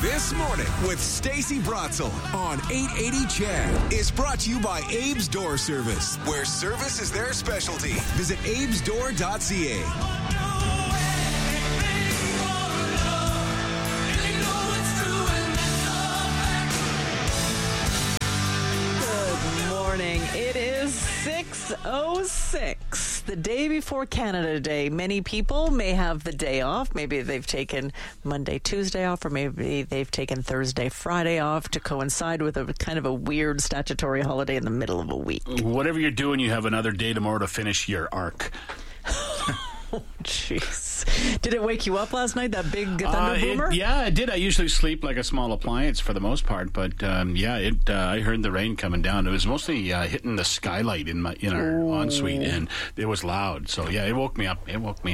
This Morning with Stacey Bratzel on 880 Chad is brought to you by Abe's Door Service, where service is their specialty. Visit abesdoor.ca. It is 6:06, the day before Canada Day. Many people may have the day off. Maybe they've taken Monday, Tuesday off, or maybe they've taken Thursday, Friday off to coincide with a kind of a weird statutory holiday in the middle of a week. Whatever you're doing, you have another day tomorrow to finish your arc. Oh, jeez. Did it wake you up last night, that big thunder boomer? Yeah, it did. I usually sleep like a small appliance for the most part, but I heard the rain coming down. It was mostly hitting the skylight in our ensuite, and it was loud. So yeah, it woke me up. It was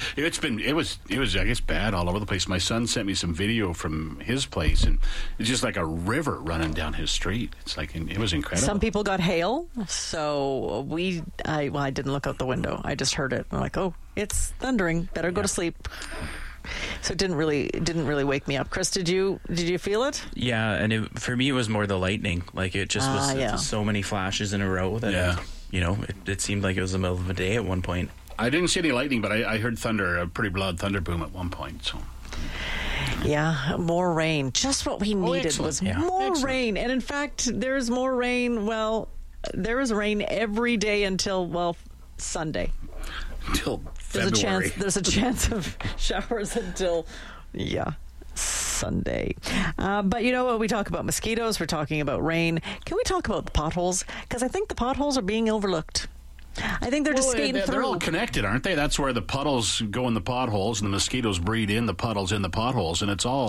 I guess bad all over the place. My son sent me some video from his place, and it's just like a river running down his street. It's like it was incredible. Some people got hail, so I didn't look out the window. I just heard it. I'm like, oh, it's thundering. Better go to sleep. So it didn't really wake me up. Chris, did you feel it? Yeah, and for me it was more the lightning. Like it just was so many flashes in a row that it seemed like it was the middle of the day at one point. I didn't see any lightning, but I heard thunder, a pretty loud thunder boom at one point. So. Yeah, more rain. Just what we needed was more rain. And in fact, there's more rain. Well, there is rain every day until Sunday. Until February. There's a chance of showers until, Sunday. But you know what? We talk about mosquitoes. We're talking about rain. Can we talk about the potholes? Because I think the potholes are being overlooked. I think they're just skating through. They're all connected, aren't they? That's where the puddles go in the potholes, and the mosquitoes breed in the puddles in the potholes, and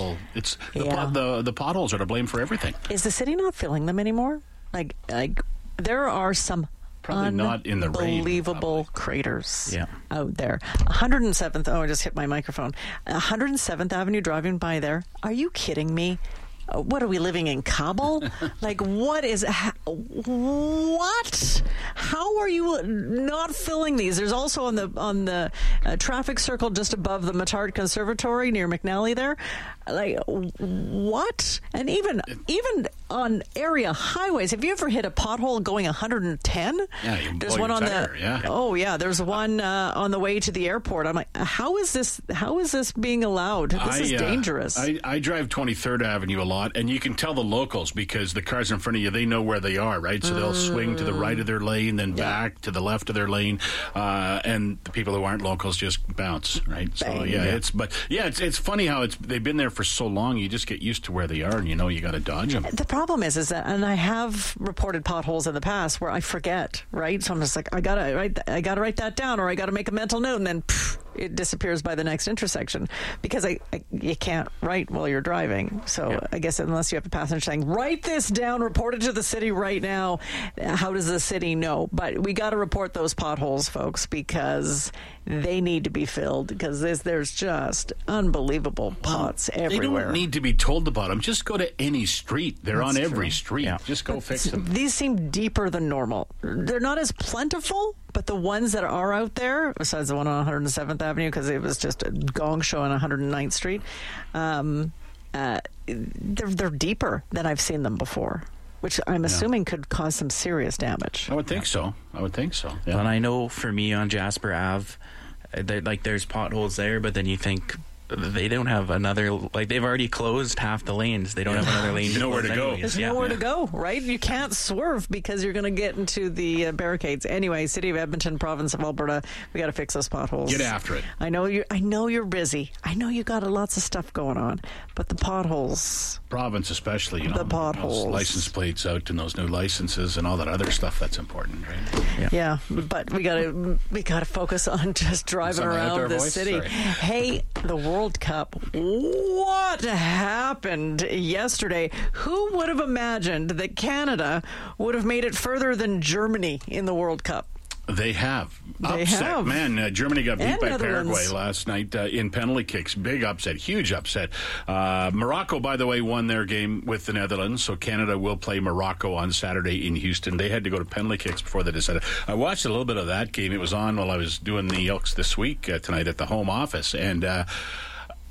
the potholes are to blame for everything. Is the city not filling them anymore? Like there are some probably not in the rain. Unbelievable craters out there. 107th. Oh, I just hit my microphone. 107th Avenue, driving by there. Are you kidding me? What are we living in, Kabul? Like, what is... What? How are you not filling these? There's also on the traffic circle just above the Matart Conservatory near McNally there. Like, what? And even on area highways, have you ever hit a pothole going 110? Yeah, you there's one on tire, Oh yeah, there's one on the way to the airport. I'm like, how is this being allowed? This is dangerous. I drive 23rd Avenue a lot, and you can tell the locals because the cars in front of you, they know where they are, right? So they'll swing to the right of their lane, then back to the left of their lane, and the people who aren't locals just bounce, right? So it's funny how they've been there for so long, you just get used to where they are, and you know you got to dodge them. The problem is that, and I have reported potholes in the past where I forget, right? So I'm just like, I gotta write that down, or I gotta make a mental note, and then it disappears by the next intersection because you can't write while you're driving. So I guess unless you have a passenger saying, write this down, report it to the city right now. How does the city know? But we got to report those potholes, folks, because they need to be filled, because there's just unbelievable pots everywhere. They don't need to be told about them. Just go to any street. They're on every street. Yeah. Just go fix them. These seem deeper than normal. They're not as plentiful, but the ones that are out there, besides the one on 107th Avenue, because it was just a gong show on 109th Street, they're deeper than I've seen them before, which I'm assuming could cause some serious damage. I would think so. Yeah. And I know for me on Jasper Ave, there's potholes there, but then you think they don't have another, they've already closed half the lanes. They don't have another lane. Nowhere to go. There's nowhere to go, right? You can't swerve because you're going to get into the barricades. Anyway, City of Edmonton, Province of Alberta, we got to fix those potholes. Get after it. I know you're busy. I know you got lots of stuff going on, but the potholes. Province especially, the potholes. Those license plates out and those new licenses and all that other stuff that's important, right? Yeah, but we got to focus on just driving around the city. Sorry. Hey, the World Cup. What happened yesterday? Who would have imagined that Canada would have made it further than Germany in the World Cup? They have. Upset. Man, Germany got beat by Paraguay last night in penalty kicks. Big upset. Huge upset. Morocco, by the way, won their game with the Netherlands, so Canada will play Morocco on Saturday in Houston. They had to go to penalty kicks before they decided. I watched a little bit of that game. It was on while I was doing the Elks This Week tonight at the home office, and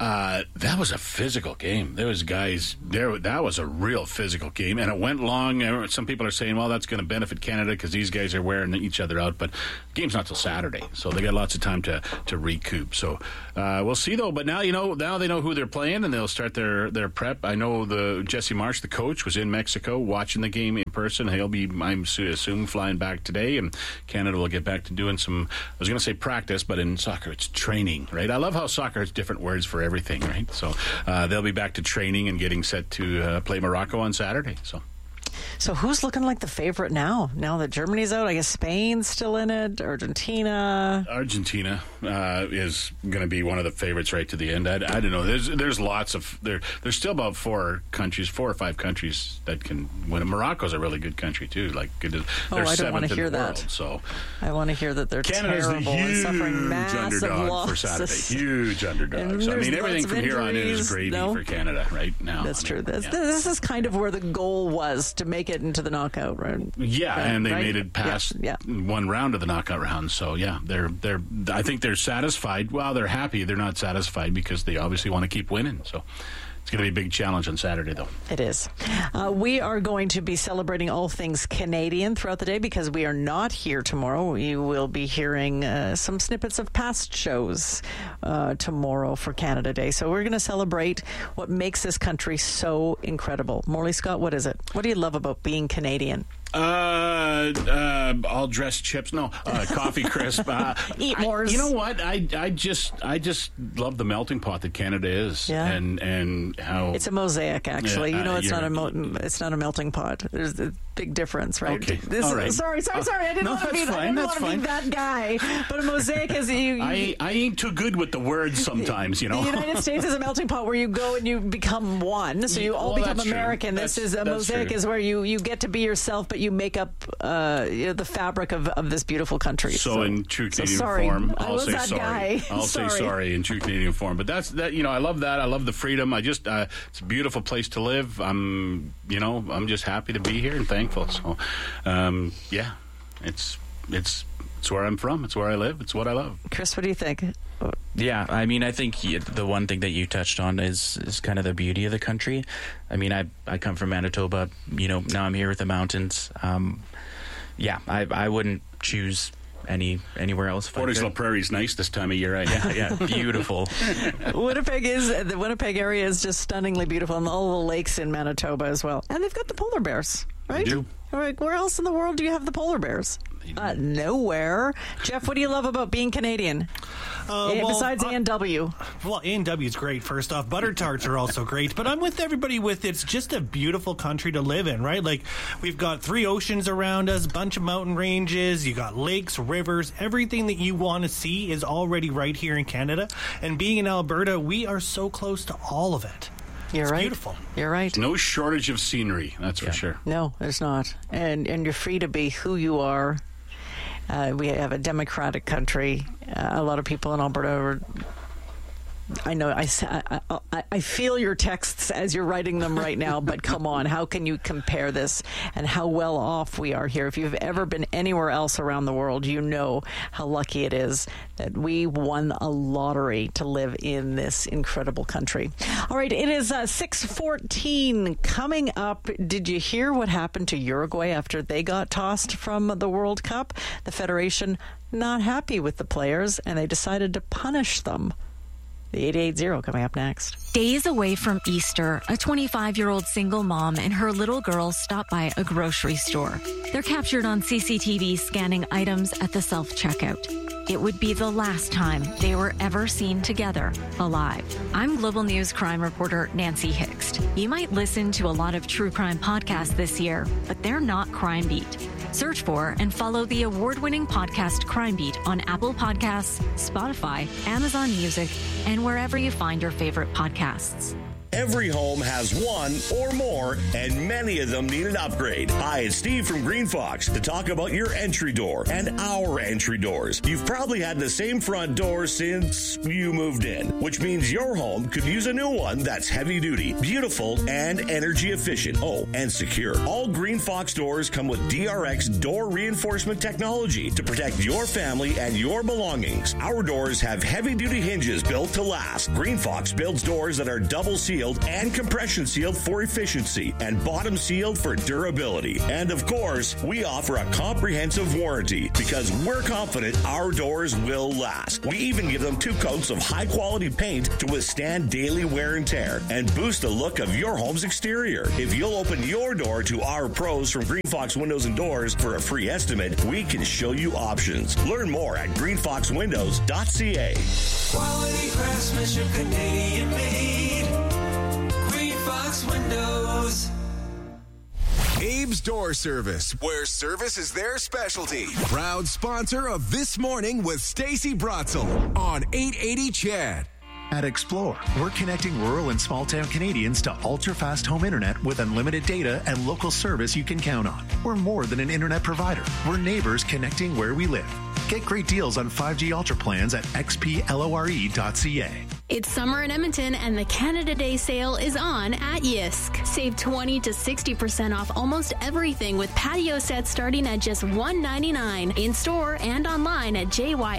That was a physical game. There was guys there. That was a real physical game, and it went long. Some people are saying, well, that's going to benefit Canada because these guys are wearing each other out. But the game's not till Saturday, so they got lots of time to recoup. So we'll see, though. But now now they know who they're playing, and they'll start their prep. I know the Jesse Marsh, the coach, was in Mexico watching the game in person. He'll be, I assume, flying back today, and Canada will get back to doing some, I was going to say practice, but in soccer it's training, right? I love how soccer has different words for everything, right? So they'll be back to training and getting set to play Morocco on Saturday. So who's looking like the favorite now? Now that Germany's out, I guess Spain's still in it. Argentina is going to be one of the favorites right to the end. I don't know. There's lots of there's still about 4 or 5 countries that can win. Morocco's a really good country too. Like they're I don't want to hear that. World, so I want to hear that they're Canada's terrible and suffering massive underdog losses for Saturday. Huge underdogs. I mean, everything from here on in is gravy for Canada right now. That's true. This is kind of where the goal was, to make it into the knockout round. Yeah, and they made it past one round of the knockout round. So yeah, I think they're satisfied. Well, they're happy. They're not satisfied because they obviously want to keep winning. So it's going to be a big challenge on Saturday, though. It is. We are going to be celebrating all things Canadian throughout the day because we are not here tomorrow. You will be hearing some snippets of past shows tomorrow for Canada Day. So we're going to celebrate what makes this country so incredible. Morley Scott, what is it? What do you love about being Canadian? All dressed chips. No, coffee crisp. Eat more. You know what? I just love the melting pot that Canada is, and how it's a mosaic. Actually, it's not a melting pot. There's a big difference, right? Okay. All right. Sorry. I didn't want to be that guy. But a mosaic is you. I ain't too good with the words sometimes. The United States is a melting pot where you go and you become one. So you all become American. This is a mosaic is where you get to be yourself, but you make up the fabric of this beautiful country. So in true Canadian form, I'll say sorry. I'll say sorry in true Canadian form. But that's that. I love that. I love the freedom. It's a beautiful place to live. I'm just happy to be here and thankful. So, it's where I'm from. It's where I live. It's what I love. Chris, what do you think? Yeah, I mean, I think the one thing that you touched on is kind of the beauty of the country. I mean, I come from Manitoba. Now I'm here with the mountains. I wouldn't choose anywhere else. Fortisville Prairie is nice this time of year, right? Yeah, beautiful. The Winnipeg area is just stunningly beautiful, and all the lakes in Manitoba as well. And they've got the polar bears, right? They do. Where else in the world do you have the polar bears? Nowhere. Jeff, what do you love about being Canadian? Besides A&W. Well, A&W is great, first off. Butter tarts are also great. But I'm with everybody with it's just a beautiful country to live in, right? Like, we've got 3 oceans around us, bunch of mountain ranges. You got lakes, rivers. Everything that you want to see is already right here in Canada. And being in Alberta, we are so close to all of it. It's right. Beautiful. You're right. No shortage of scenery, that's for sure. No, there's not. And you're free to be who you are. We have a democratic country. A lot of people in Alberta are... I know. I feel your texts as you're writing them right now, but come on, how can you compare this and how well off we are here? If you've ever been anywhere else around the world, you know how lucky it is that we won a lottery to live in this incredible country. All right, it is 6:14 coming up. Did you hear what happened to Uruguay after they got tossed from the World Cup? The Federation not happy with the players, and they decided to punish them. The 880 coming up next. Days away from Easter, a 25-year-old single mom and her little girl stop by a grocery store. They're captured on CCTV scanning items at the self-checkout. It would be the last time they were ever seen together, alive. I'm Global News crime reporter Nancy Hixt. You might listen to a lot of true crime podcasts this year, but they're not Crime Beat. Search for and follow the award-winning podcast Crime Beat on Apple Podcasts, Spotify, Amazon Music, and wherever you find your favorite podcasts. Every home has one or more, and many of them need an upgrade. Hi, it's Steve from Green Fox to talk about your entry door and our entry doors. You've probably had the same front door since you moved in, which means your home could use a new one that's heavy duty, beautiful, and energy efficient. Oh, and secure. All Green Fox doors come with DRX door reinforcement technology to protect your family and your belongings. Our doors have heavy duty hinges built to last. Green Fox builds doors that are double sealed and compression sealed for efficiency and bottom sealed for durability. And of course, we offer a comprehensive warranty because we're confident our doors will last. We even give them 2 coats of high quality paint to withstand daily wear and tear and boost the look of your home's exterior. If you'll open your door to our pros from Green Fox Windows and Doors for a free estimate, we can show you options. Learn more at greenfoxwindows.ca. Quality craftsmanship, Canadian made. Green Fox Windows. Abe's Door Service, where service is their specialty. Proud sponsor of This Morning with Stacey Bratzel on 880 CHED. At Explore, we're connecting rural and small-town Canadians to ultra-fast home internet with unlimited data and local service you can count on. We're more than an internet provider. We're neighbors connecting where we live. Get great deals on 5G Ultra plans at xplore.ca. It's summer in Edmonton, and the Canada Day sale is on at Yisk. Save 20 to 60% off almost everything with patio sets starting at just $199 in store and online at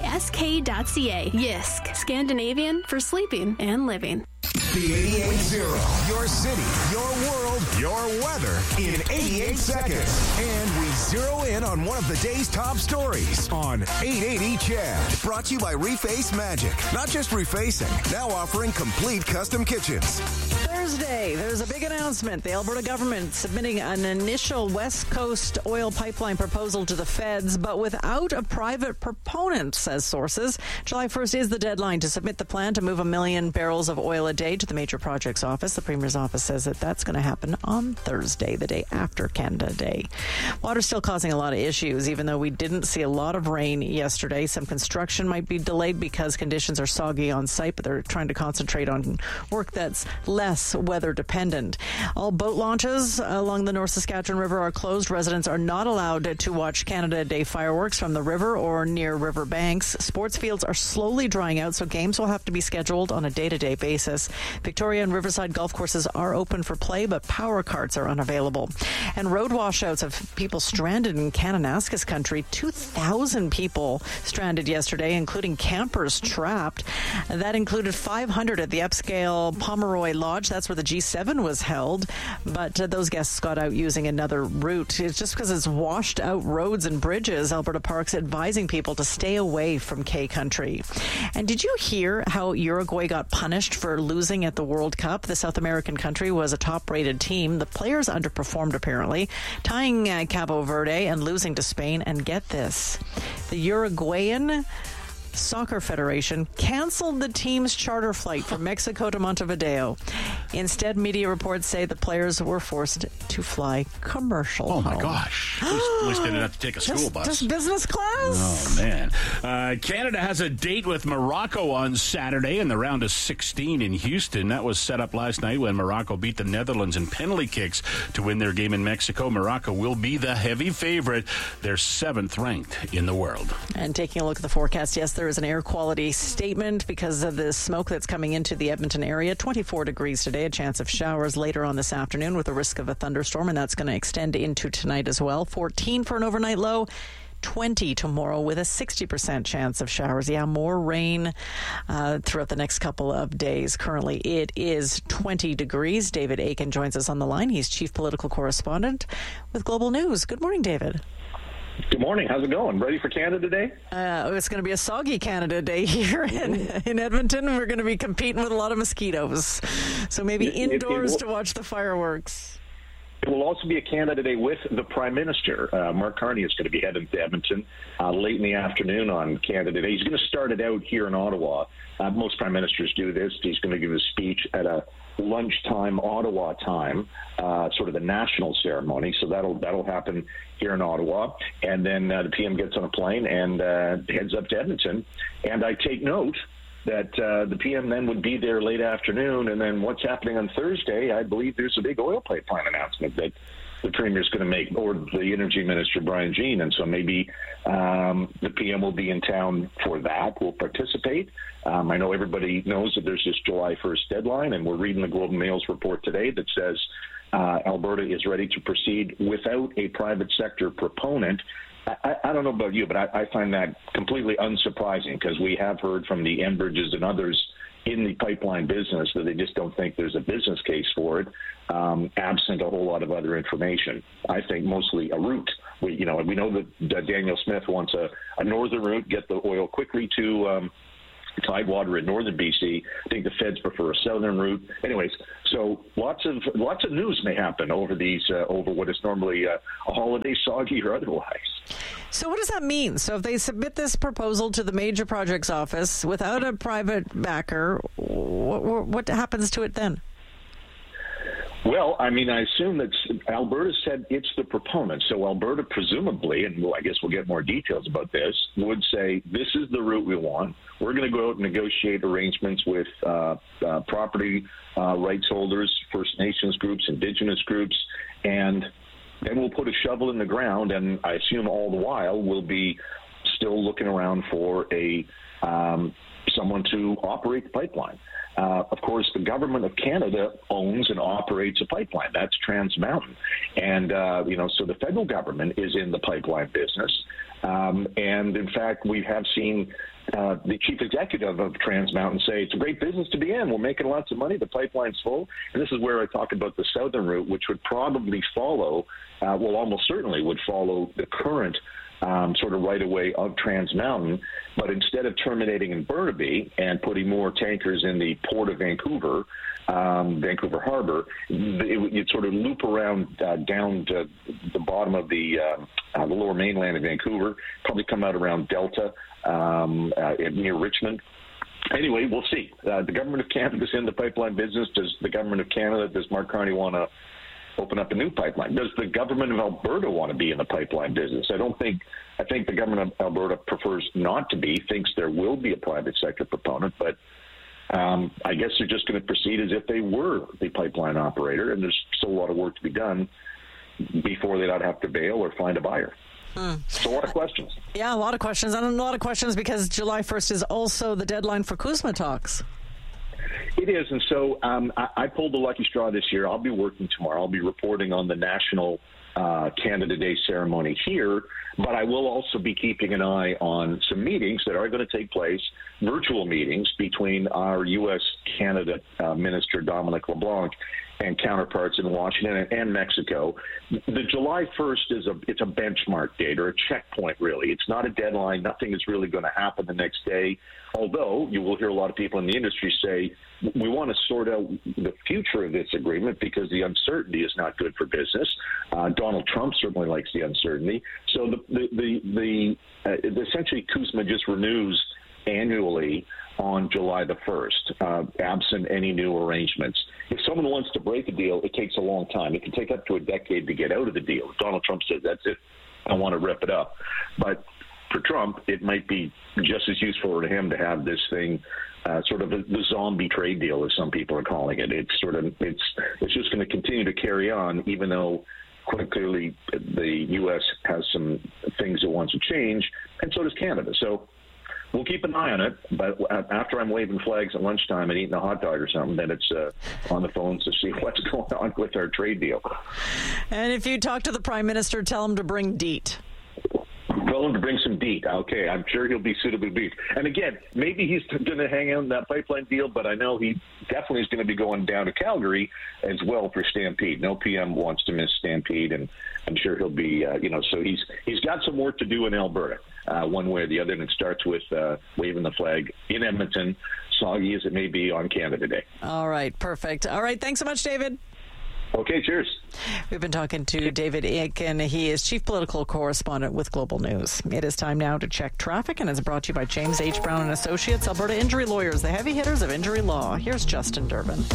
jysk.ca. Yisk, Scandinavian for sleeping and living. The 88.0, your city, your world, your weather in 88 seconds. And we zero in on one of the day's top stories on 880 CHED. Brought to you by Reface Magic. Not just refacing, now offering complete custom kitchens. Thursday, there's a big announcement. The Alberta government submitting an initial West Coast oil pipeline proposal to the feds, but without a private proponent, says sources. July 1st is the deadline to submit the plan to move 1 million barrels of oil a day to the Major Projects Office. The Premier's office says that that's going to happen on Thursday, the day after Canada Day. Water's still causing a lot of issues, even though we didn't see a lot of rain yesterday. Some construction might be delayed because conditions are soggy on site, but they're trying to concentrate on work that's less weather dependent. All boat launches along the North Saskatchewan River are closed. Residents are not allowed to watch Canada Day fireworks from the river or near river banks. Sports fields are slowly drying out, so games will have to be scheduled on a day-to-day basis. Victoria and Riverside golf courses are open for play, but power carts are unavailable. And road washouts of people stranded in Kananaskis country. 2,000 people stranded yesterday, including campers trapped. That included 500 at the upscale Pomeroy Lodge. That's where the G7 was held, but those guests got out using another route. It's just because it's washed out roads and bridges. Alberta Parks advising people to stay away from K Country. And did you hear how Uruguay got punished for losing at the World Cup? The South American country was a top-rated team. The players underperformed, apparently, tying Cabo Verde and losing to Spain. And get this, the Uruguayan Soccer Federation canceled the team's charter flight from Mexico to Montevideo. Instead, media reports say the players were forced to fly commercial. Oh, my gosh. At least they didn't have to take a school bus. Just business class? Oh, man. Canada has a date with Morocco on Saturday in the round of 16 in Houston. That was set up last night when Morocco beat the Netherlands in penalty kicks to win their game in Mexico. Morocco will be the heavy favorite. They're 7th ranked in the world. And taking a look at the forecast, yes, there is an air quality statement because of the smoke that's coming into the Edmonton area. 24 degrees today, a chance of showers later on this afternoon with a risk of a thunderstorm, and that's going to extend into tonight as well. 14 for an overnight low. 20 tomorrow with a 60% chance of showers. Yeah, more rain throughout the next couple of days. Currently, it is 20 degrees. David Aiken joins us on the line. He's chief political correspondent with Global News. Good morning, David. Good morning. How's it going? Ready for Canada Day? It's going to be a soggy Canada Day here in Edmonton. We're going to be competing with a lot of mosquitoes. So maybe indoors to watch the fireworks. It will also be a Canada Day with the Prime Minister. Mark Carney is going to be heading to Edmonton late in the afternoon on Canada Day. He's going to start it out here in Ottawa. Most Prime Ministers do this. He's going to give a speech at a lunchtime Ottawa time, sort of the national ceremony. So that'll happen here in Ottawa. And then the PM gets on a plane and heads up to Edmonton. And I take note that the PM then would be there late afternoon. And then what's happening on Thursday, I believe there's a big oil pipeline announcement that the Premier's going to make, or the Energy Minister, Brian Jean. And so maybe the PM will be in town for that. We'll participate. I know everybody knows that there's this July 1st deadline, and we're reading the Globe and Mail's report today that says Alberta is ready to proceed without a private sector proponent. I don't know about you, but I find that completely unsurprising, because we have heard from the Enbridges and others in the pipeline business that they just don't think there's a business case for it, absent a whole lot of other information. I think mostly a route. We know that Daniel Smith wants a northern route, get the oil quickly to Tidewater in northern BC. I think the feds prefer a southern route. Anyways, so lots of news may happen over over what is normally a holiday, soggy or otherwise. So what does that mean? So if they submit this proposal to the Major Projects Office without a private backer, what happens to it then? Well, I mean, I assume that Alberta said it's the proponent. So Alberta presumably, and I guess we'll get more details about this, would say this is the route we want. We're going to go out and negotiate arrangements with property rights holders, First Nations groups, Indigenous groups, and then we'll put a shovel in the ground. And I assume all the while we'll be still looking around for someone to operate the pipeline. Of course, the government of Canada owns and operates a pipeline. That's Trans Mountain. And, so the federal government is in the pipeline business. And, in fact, we have seen the chief executive of Trans Mountain say it's a great business to be in. We're making lots of money. The pipeline's full. And this is where I talk about the southern route, which would probably follow, almost certainly would follow the current sort of right-of-way of Trans Mountain, but instead of terminating in Burnaby and putting more tankers in the port of Vancouver, Vancouver Harbor, you'd sort of loop around down to the bottom of the lower mainland of Vancouver, probably come out around Delta near Richmond. Anyway, we'll see. The government of Canada is in the pipeline business. Does the government of Canada, does Mark Carney want to open up a new pipeline? Does the government of Alberta want to be in the pipeline business? I think the government of Alberta prefers not to be, thinks there will be a private sector proponent, but I guess they're just going to proceed as if they were the pipeline operator, and there's still a lot of work to be done before they'd have to bail or find a buyer. So a lot of questions. Yeah, a lot of questions. And a lot of questions because July 1st is also the deadline for CUSMA talks. It is, and so I pulled the lucky straw this year. I'll be working tomorrow. I'll be reporting on the National Canada Day ceremony here, but I will also be keeping an eye on some meetings that are going to take place, virtual meetings between our U.S.-Canada Minister Dominic LeBlanc and counterparts in Washington and Mexico. The July 1st it's a benchmark date or a checkpoint, really. It's not a deadline. Nothing is really going to happen the next day, although you will hear a lot of people in the industry say, we want to sort out the future of this agreement because the uncertainty is not good for business. Donald Trump certainly likes the uncertainty. So essentially CUSMA just renews annually on July the 1st, absent any new arrangements. If someone wants to break a deal, it takes a long time. It can take up to a decade to get out of the deal. Donald Trump says, that's it, I want to rip it up. But for Trump, it might be just as useful for him to have this thing sort of the zombie trade deal, as some people are calling it. It's just going to continue to carry on, even though quite clearly the U.S. has some things it wants to change, and so does Canada. So we'll keep an eye on it, but after I'm waving flags at lunchtime and eating a hot dog or something, then it's on the phones to see what's going on with our trade deal. And if you talk to the Prime Minister, tell him to bring DEET. Tell him to bring some DEET. Okay, I'm sure he'll be suitably briefed. And again, maybe he's going to hang on that pipeline deal, but I know he definitely is going to be going down to Calgary as well for Stampede. No PM wants to miss Stampede, and I'm sure he'll be, so he's got some work to do in Alberta, one way or the other, and it starts with waving the flag in Edmonton, soggy as it may be on Canada Day. All right, perfect. All right, thanks so much, David. Okay, cheers. We've been talking to David Aitken. He is Chief Political Correspondent with Global News. It is time now to check traffic, and it's brought to you by James H. Brown and Associates, Alberta Injury Lawyers, the heavy hitters of injury law. Here's Justin Durbin.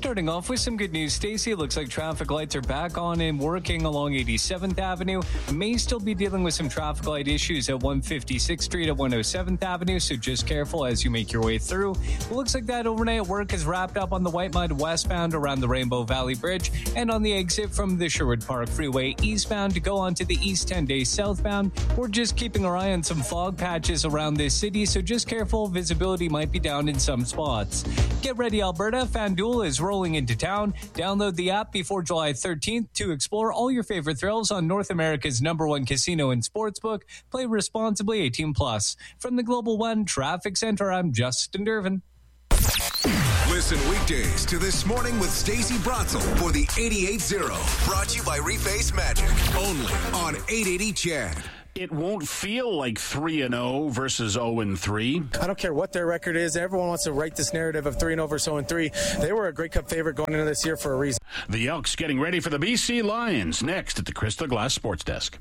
Starting off with some good news, Stacey. It looks like traffic lights are back on and working along 87th Avenue. May still be dealing with some traffic light issues at 156th Street at 107th Avenue, so just careful as you make your way through. It looks like that overnight work is wrapped up on the Whitemud westbound around the Rainbow Valley Bridge and on the exit from the Sherwood Park Freeway eastbound to go onto the East 10 Days southbound. We're just keeping our eye on some fog patches around this city, so just careful. Visibility might be down in some spots. Get ready, Alberta. FanDuel is rolling into town. Download the app before July 13th to explore all your favorite thrills on North America's #1 casino and sportsbook. Play responsibly, 18+. From the Global One Traffic Center, I'm Justin Dervin. Listen weekdays to This Morning with Stacey Bratzel for the 88.0. Brought to you by Reface Magic. Only on 880 CHED. It won't feel like 3-0 versus 0-3. I don't care what their record is. Everyone wants to write this narrative of 3-0 versus 0-3. They were a Grey Cup favorite going into this year for a reason. The Elks getting ready for the BC Lions next at the Crystal Glass Sports Desk.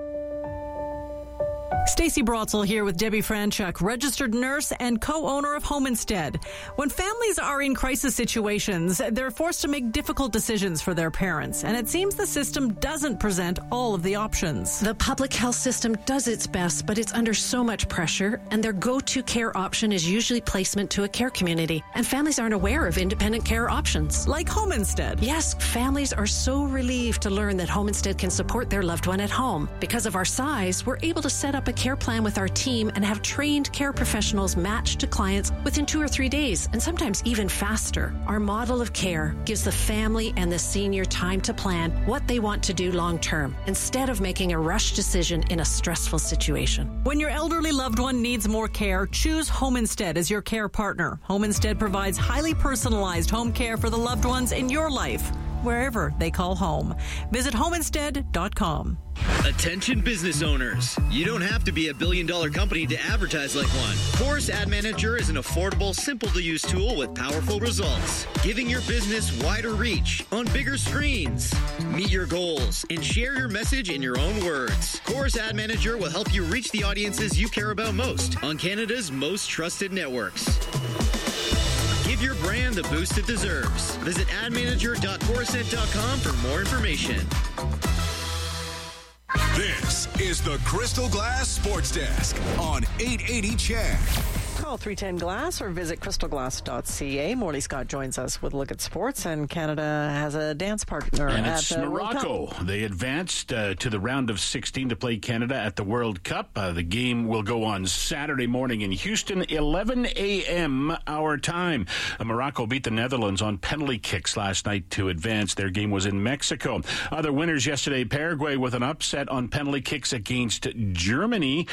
Stacey Bratzel here with Debbie Franchuk, registered nurse and co-owner of Home Instead. When families are in crisis situations, they're forced to make difficult decisions for their parents, and it seems the system doesn't present all of the options. The public health system does its best, but it's under so much pressure, and their go-to care option is usually placement to a care community, and families aren't aware of independent care options. Like Home Instead. Yes, families are so relieved to learn that Home Instead can support their loved one at home. Because of our size, we're able to set up a care plan with our team and have trained care professionals matched to clients within 2 or 3 days, and sometimes even faster. Our model of care gives the family and the senior time to plan what they want to do long term, instead of making a rush decision in a stressful situation. When your elderly loved one needs more care, choose Home Instead as your care partner. Home Instead provides highly personalized home care for the loved ones in your life, wherever they call home. Visit homeinstead.com. Attention business owners. You don't have to be a billion-dollar company to advertise like one. Chorus Ad Manager is an affordable, simple-to-use tool with powerful results, giving your business wider reach on bigger screens. Meet your goals and share your message in your own words. Chorus Ad Manager will help you reach the audiences you care about most on Canada's most trusted networks. Give your brand the boost it deserves. Visit admanager.chorusnet.com for more information. This is the Crystal Glass Sports Desk on 880 CHED. Call 310-GLASS or visit crystalglass.ca. Morley Scott joins us with a look at sports, and Canada has a dance partner and at it's the Morocco. World Cup. They advanced to the round of 16 to play Canada at the World Cup. The game will go on Saturday morning in Houston, 11 a.m. our time. Morocco beat the Netherlands on penalty kicks last night to advance. Their game was in Mexico. Other winners yesterday, Paraguay with an upset on penalty kicks against Germany.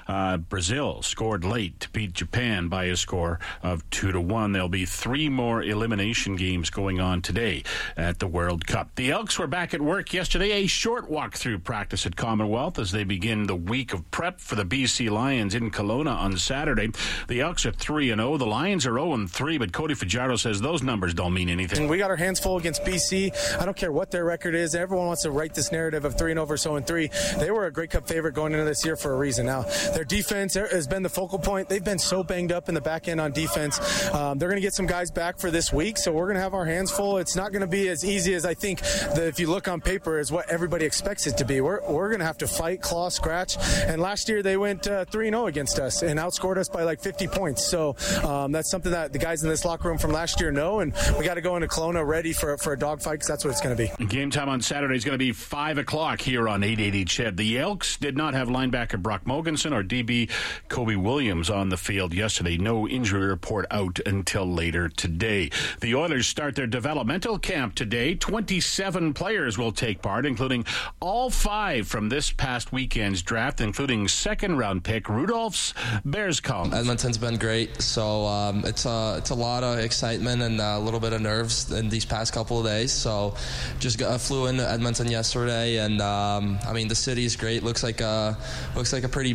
Brazil scored late to beat Japan by a score of 2-1. There'll be 3 more elimination games going on today at the World Cup. The Elks were back at work yesterday. A short walk-through practice at Commonwealth as they begin the week of prep for the BC Lions in Kelowna on Saturday. The Elks are 3-0. The Lions are 0-3, but Cody Fajardo says those numbers don't mean anything. We got our hands full against BC. I don't care what their record is. Everyone wants to write this narrative of 3-0 versus 0-3. They were a Grey Cup favorite going into this year for a reason. Now, their defense has been the focal point. They've been so banged up in the back end on defense. They're going to get some guys back for this week, so we're going to have our hands full. It's not going to be as easy as I think that if you look on paper is what everybody expects it to be. We're going to have to fight, claw, scratch. And last year they went 3-0 against us and outscored us by like 50 points. So that's something that the guys in this locker room from last year know, and we got to go into Kelowna ready for a dogfight because that's what it's going to be. Game time on Saturday is going to be 5 o'clock here on 880 CHED. The Elks did not have linebacker Brock Mogensen or DB Kobe Williams on the field yesterday. No injury report out until later today. The Oilers start their developmental camp today. 27 players will take part, including all 5 from this past weekend's draft, including second-round pick Rudolph's Bears-Collins. Edmonton's been great, so it's a lot of excitement and a little bit of nerves in these past couple of days. So just flew into Edmonton yesterday, and I mean the city's great. Looks like a pretty big hockey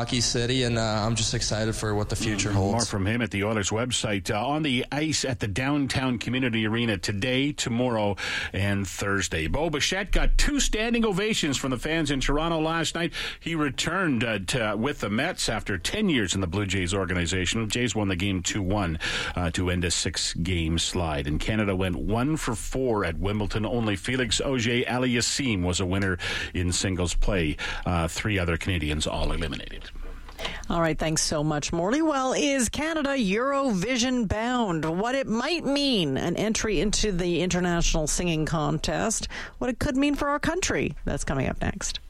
hockey city, and I'm just excited for what the future holds. More from him at the Oilers website. On the ice at the Downtown Community Arena today, tomorrow, and Thursday. Bo Bichette got 2 standing ovations from the fans in Toronto last night. He returned with the Mets after 10 years in the Blue Jays organization. Jays won the game 2-1 to end a 6-game slide. And Canada went 1 for 4 at Wimbledon. Only Felix Auger-Aliassime was a winner in singles play. 3 other Canadians all eliminated. All right, thanks so much, Morley. Well, is Canada Eurovision bound? What it might mean, an entry into the international singing contest, what it could mean for our country. That's coming up next.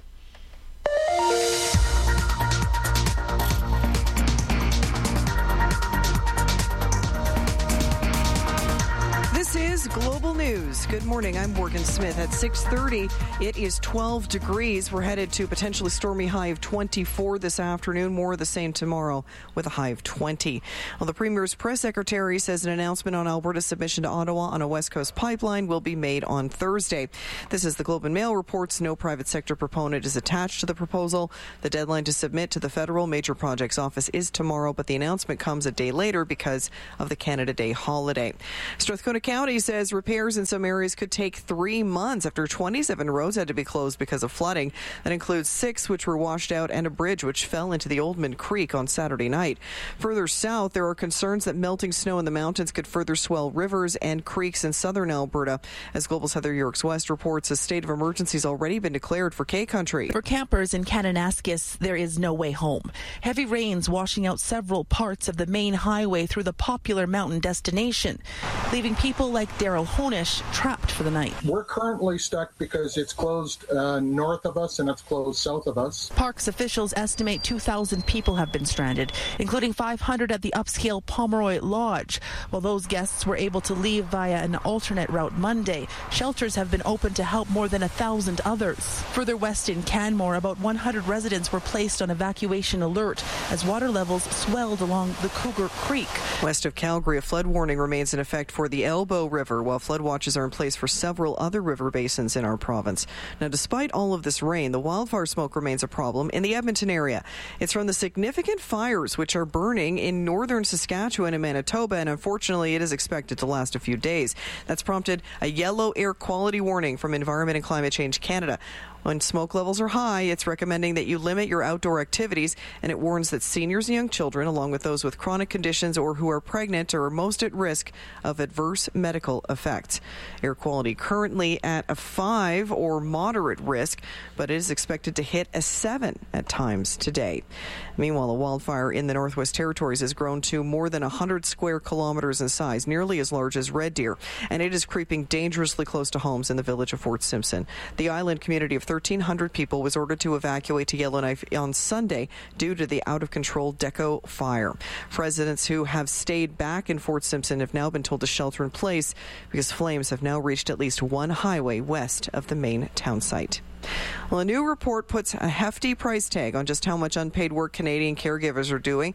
This is Global News. Good morning. I'm Morgan Smith. At 6:30, it is 12 degrees. We're headed to a potentially stormy high of 24 this afternoon. More of the same tomorrow with a high of 20. Well, the Premier's press secretary says an announcement on Alberta's submission to Ottawa on a West Coast pipeline will be made on Thursday. This is the Globe and Mail reports. No private sector proponent is attached to the proposal. The deadline to submit to the Federal Major Projects Office is tomorrow, but the announcement comes a day later because of the Canada Day holiday. Strathcona County says repairs in some areas could take 3 months after 27 roads had to be closed because of flooding. That includes 6 which were washed out and a bridge which fell into the Oldman Creek on Saturday night. Further south, there are concerns that melting snow in the mountains could further swell rivers and creeks in southern Alberta. As Global's Heather Yorks West reports, a state of emergency has already been declared for K-Country. For campers in Kananaskis, there is no way home. Heavy rains washing out several parts of the main highway through the popular mountain destination, leaving people like Daryl Honish trapped for the night. We're currently stuck because it's closed north of us and it's closed south of us. Parks officials estimate 2,000 people have been stranded, including 500 at the upscale Pomeroy Lodge. While those guests were able to leave via an alternate route Monday, shelters have been open to help more than 1,000 others. Further west in Canmore, about 100 residents were placed on evacuation alert as water levels swelled along the Cougar Creek. West of Calgary, a flood warning remains in effect for the Elbow River, while flood watches are in place for several other river basins in our province. Now, despite all of this rain, the wildfire smoke remains a problem in the Edmonton area. It's from the significant fires which are burning in northern Saskatchewan and Manitoba, and unfortunately, it is expected to last a few days. That's prompted a yellow air quality warning from Environment and Climate Change Canada. When smoke levels are high, it's recommending that you limit your outdoor activities, and it warns that seniors and young children, along with those with chronic conditions or who are pregnant, are most at risk of adverse medical effects. Air quality currently at a 5 or moderate risk, but it is expected to hit a 7 at times today. Meanwhile, a wildfire in the Northwest Territories has grown to more than 100 square kilometers in size, nearly as large as Red Deer, and it is creeping dangerously close to homes in the village of Fort Simpson. The island community of 1,300 people was ordered to evacuate to Yellowknife on Sunday due to the out-of-control Deco fire. Residents who have stayed back in Fort Simpson have now been told to shelter in place because flames have now reached at least one highway west of the main town site. Well, a new report puts a hefty price tag on just how much unpaid work Canadian caregivers are doing.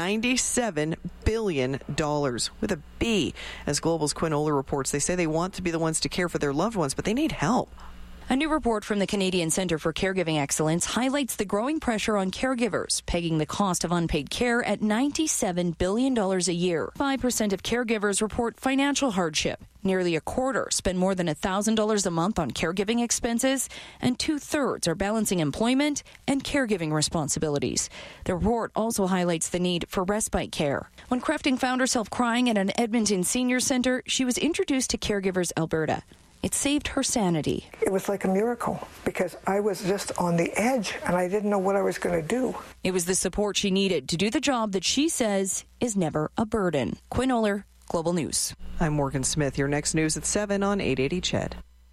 $97 billion with a B. As Global's Quinn Oler reports, they say they want to be the ones to care for their loved ones, but they need help. A new report from the Canadian Centre for Caregiving Excellence highlights the growing pressure on caregivers, pegging the cost of unpaid care at $97 billion a year. 5% of caregivers report financial hardship. Nearly a quarter spend more than $1,000 a month on caregiving expenses, and 2/3 are balancing employment and caregiving responsibilities. The report also highlights the need for respite care. When Crafting found herself crying at an Edmonton senior centre, she was introduced to Caregivers Alberta. It saved her sanity. It was like a miracle because I was just on the edge and I didn't know what I was going to do. It was the support she needed to do the job that she says is never a burden. Quinn Oler, Global News. I'm Morgan Smith. Your next news at 7 on 880 CHED.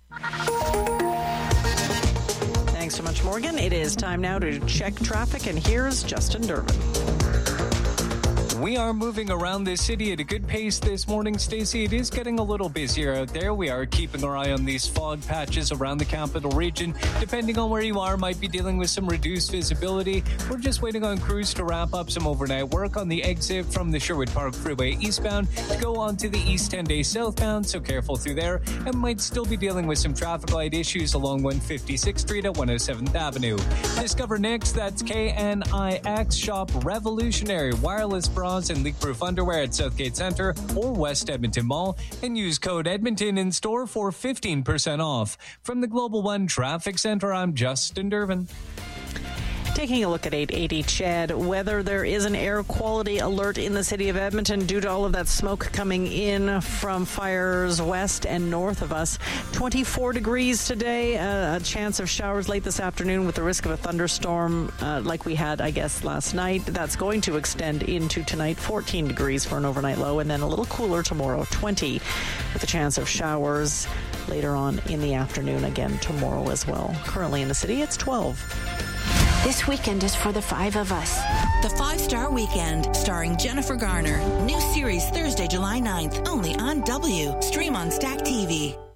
Thanks so much, Morgan. It is time now to check traffic, and here's Justin Durbin. We are moving around this city at a good pace this morning, Stacey. It is getting a little busier out there. We are keeping our eye on these fog patches around the capital region. Depending on where you are, might be dealing with some reduced visibility. We're just waiting on crews to wrap up some overnight work on the exit from the Sherwood Park Freeway eastbound to go on to the East 10-day southbound, so careful through there, and might still be dealing with some traffic light issues along 156th Street at 107th Avenue. Discover next, that's KNIX. Shop revolutionary wireless bras and leak-proof underwear at Southgate Centre or West Edmonton Mall, and use code Edmonton in store for 15% off. From the Global One Traffic Centre, I'm Justin Dervin. Taking a look at 880 Chad, whether there is an air quality alert in the city of Edmonton due to all of that smoke coming in from fires west and north of us. 24 degrees today, a chance of showers late this afternoon with the risk of a thunderstorm like we had, I guess, last night. That's going to extend into tonight. 14 degrees for an overnight low, and then a little cooler tomorrow, 20 with a chance of showers later on in the afternoon again tomorrow as well. Currently in the city, it's 12. This weekend is for the five of us. The 5-Star Weekend, starring Jennifer Garner. New series Thursday, July 9th, only on W. Stream on Stack TV.